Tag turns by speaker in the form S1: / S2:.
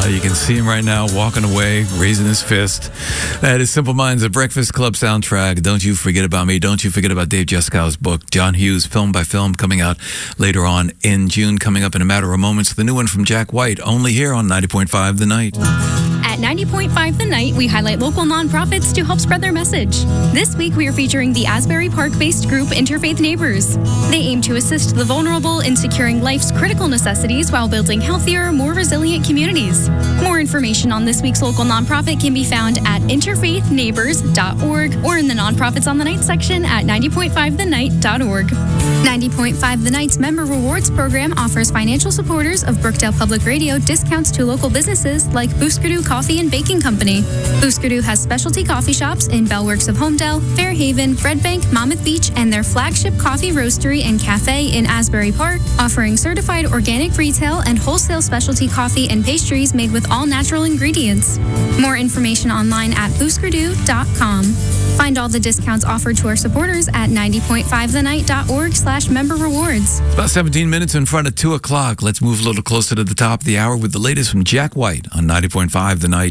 S1: You can see him right now walking away, raising his fist. That is Simple Minds, a Breakfast Club soundtrack. Don't You Forget About Me. Don't you forget about Dave Jeskow's book, John Hughes, Film by Film, coming out later on in June. Coming up in a matter of moments, the new one from Jack White, only here on 90.5 The Night.
S2: At 90.5 The Night, we highlight local nonprofits to help spread their message. This week, we are featuring the Asbury Park-based group Interfaith Neighbors. They aim to assist the vulnerable in securing life's critical necessities while building healthier, more resilient communities. More information on this week's local nonprofit can be found at interfaithneighbors.org or in the Nonprofits on the Night section at 90.5thenight.org. 90.5 The Night's Member Rewards program offers financial supporters of Brookdale Public Radio discounts to local businesses like Booskerdoo Coffee and Baking Company. Booskerdoo has specialty coffee shops in Bellworks of Homedale, Fairhaven, Red Bank, Monmouth Beach, and their flagship coffee roastery and cafe in Asbury Park, offering certified organic retail and wholesale specialty coffee and pastries made with all natural ingredients. More information online at booskerdoo.com. Find all the discounts offered to our supporters at 90.5thenight.org/member rewards.
S1: About 17 minutes in front of 2 o'clock. Let's move a little closer to the top of the hour with the latest from Jack White on 90.5 The Night.